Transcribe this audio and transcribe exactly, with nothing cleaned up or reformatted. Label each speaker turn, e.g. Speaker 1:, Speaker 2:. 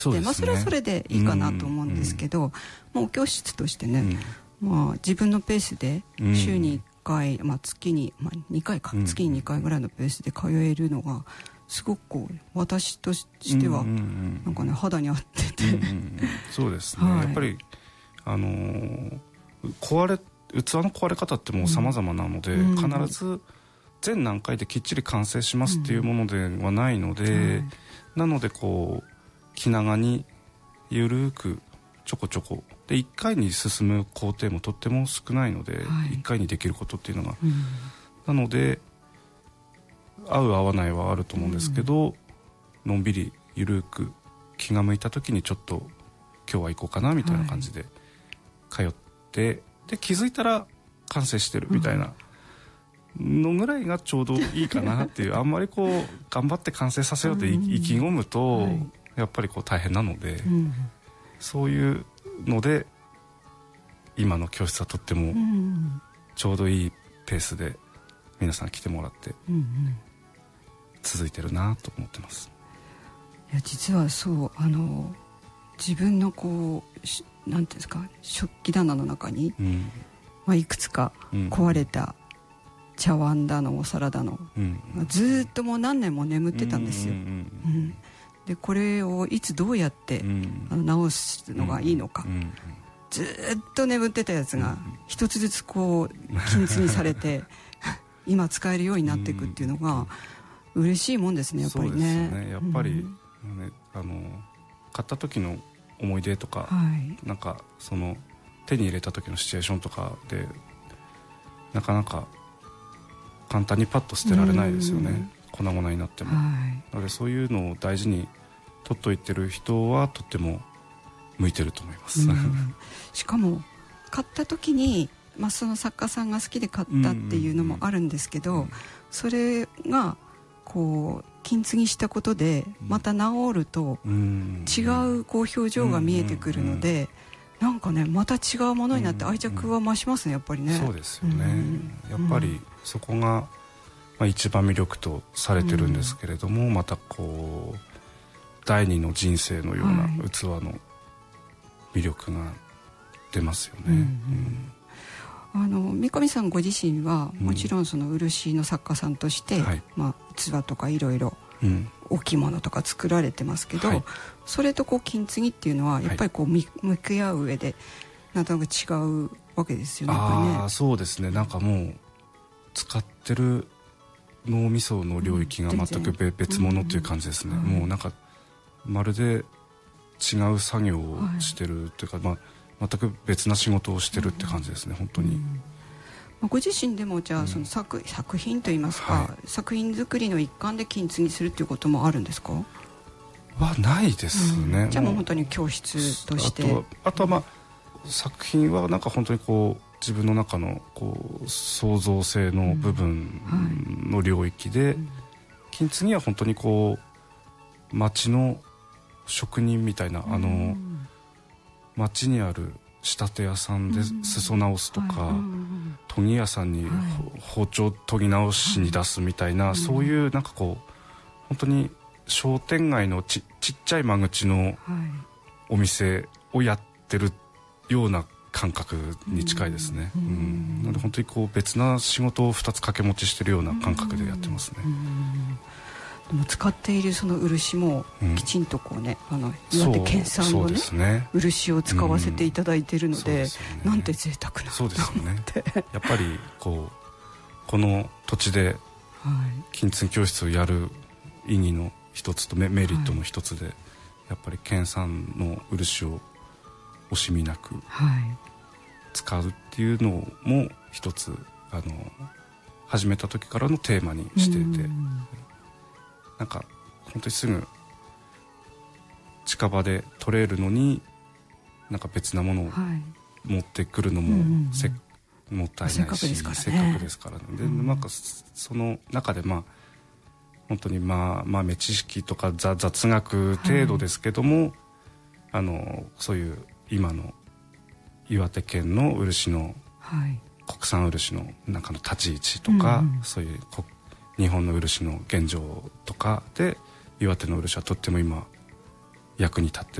Speaker 1: そうですね、まあ、それはそれでいいかなと思うんですけど、うんうん、まあ、お教室としてね、うん、まあ、自分のペースで週にいっかい、まあ、月に、まあ、にかいか、うん、月ににかいぐらいのペースで通えるのがすごくこう私としてはなんかね、肌に合ってて、うんうんうん、
Speaker 2: そうですね、はい、やっぱりあのー、壊れ器の壊れ方ってもう様々なので、うん、必ず全何回できっちり完成しますっていうものではないので、うん、なのでこう気長にゆるくちょこちょこでいっかいに進む工程もとっても少ないので、はい、いっかいにできることっていうのが、うん、なので合う合わないはあると思うんですけど、うん、のんびりゆるく気が向いた時にちょっと今日は行こうかなみたいな感じで通って、はい、で気づいたら完成してるみたいなのぐらいがちょうどいいかなっていうあんまりこう頑張って完成させようって意気込むと、はい、やっぱりこう大変なので、うん、そういうので今の教室はとってもちょうどいいペースで皆さん来てもらって続いてるなと思ってます。
Speaker 1: いや実はそうあの自分のこうなんていうんですか、食器棚の中に、うん、まあ、いくつか壊れた茶碗だのお皿だの、うん、ずっともう何年も眠ってたんですよ、うんうんうん、でこれをいつどうやって、うん、あの直すのがいいのか、うんうん、ずっと眠ってたやつが一つずつこう均一にされて今使えるようになっていくっていうのが嬉しいもんですね、やっぱりね。そうですね、
Speaker 2: やっぱり、うんね、あの買った時の思い出とか、はい、なんかその手に入れた時のシチュエーションとかでなかなか簡単にパッと捨てられないですよね、粉々になっても、はい、なのでそういうのを大事に取っといてる人はとっても向いてると思います。
Speaker 1: しかも買った時に、まあ、その作家さんが好きで買ったっていうのもあるんですけど、うんうんうん、それがこう金継ぎしたことでまた治ると違うこう表情が見えてくるので、なんかねまた違うものになって愛着は増しますね、やっぱりね。
Speaker 2: そうですよね、うん、やっぱりそこが、まあ、一番魅力とされてるんですけれども、うん、またこう第二の人生のような器の魅力が出ますよね、はい、うんうん、
Speaker 1: あの三上さんご自身はもちろんその漆の作家さんとして、うん、はい、まあ、器とかいろいろ置物とか作られてますけど、はい、それとこう金継ぎっていうのはやっぱりこう、はい、向き合う上でなんとなく違うわけですよね。
Speaker 2: ああ、そうですね、なんかもう使ってる脳みその領域が全く別物っていう感じですね、うん、もうなんかまるで違う作業をしてるっていうか、はい、まあ、全く別な仕事をしてるって感じですね、うん、本当に、うん、
Speaker 1: ご自身でもじゃあその 作,、うん、作品といいますか、はい、作品作りの一環で金継ぎするっていうこともあるんですか？
Speaker 2: はないですね、うん、
Speaker 1: じゃあもう本当に教室として。あと、
Speaker 2: あとはまあ作品はなんか本当にこう自分の中のこう創造性の部分の領域で、うん、はい、金継ぎは本当にこう町の職人みたいな、あの、うん、町にある仕立て屋さんで裾直すとか、うん、研ぎ屋さんに、はい、包丁研ぎ直しに出すみたいな、はい、そういうなんかこう本当に商店街の ち, ちっちゃい間口のお店をやってるような感覚に近いですね、うんうん、なので本当にこう別な仕事をふたつ掛け持ちしてるような感覚でやってますね、うんうん、
Speaker 1: でも使っているその漆もきちんとこうね、うん、あの岩手県産の、ねね、漆を使わせていただいているの で,、うん、でね、なんて贅沢な。
Speaker 2: そうですよねやっぱりこうこの土地で金継ぎ教室をやる意義の一つと メ, メリットの一つで、はい、やっぱり県産の漆を惜しみなく使うっていうのも一つあの始めた時からのテーマにしていて、なんか本当にすぐ近場で取れるのになんか別なものを持ってくるのもせ、うん、もったいないし、せっかくですからね。で、なんかその中でまあ本当にまあ豆知識とか雑学程度ですけども、はい、あのそういう今の岩手県の漆の、はい、国産漆の中の立ち位置とか、うんうん、そういう日本の漆の現状とかで岩手の漆はとっても今役に立って